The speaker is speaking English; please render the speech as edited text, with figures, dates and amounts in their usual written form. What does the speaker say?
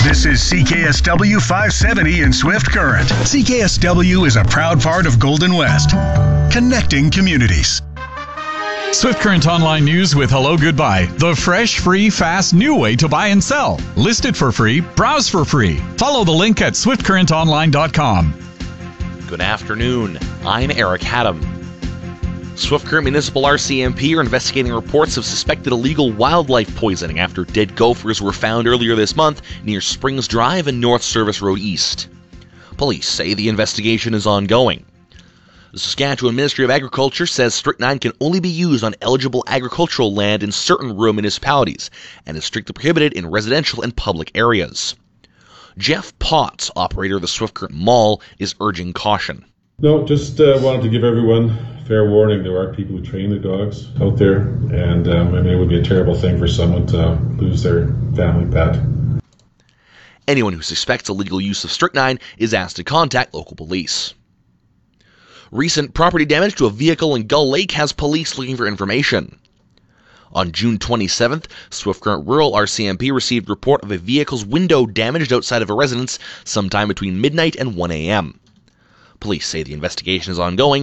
This is CKSW 570 in Swift Current. CKSW is a proud part of Golden West, connecting communities. Swift Current Online News with Hello Goodbye. The fresh, free, fast, new way to buy and sell. List it for free. Browse for free. Follow the link at swiftcurrentonline.com. Good afternoon. I'm Eric Haddam. Swift Current Municipal RCMP are investigating reports of suspected illegal wildlife poisoning after dead gophers were found earlier this month near Springs Drive and North Service Road East. Police say the investigation is ongoing. The Saskatchewan Ministry of Agriculture says strychnine can only be used on eligible agricultural land in certain rural municipalities and is strictly prohibited in residential and public areas. Jeff Potts, operator of the Swift Current Mall, is urging caution. No, just wanted to give everyone fair warning. There are people who train their dogs out there, and it would be a terrible thing for someone to lose their family pet. Anyone who suspects illegal use of strychnine is asked to contact local police. Recent property damage to a vehicle in Gull Lake has police looking for information. On June 27th, Swift Current Rural RCMP received report of a vehicle's window damaged outside of a residence sometime between midnight and 1 a.m. Police say the investigation is ongoing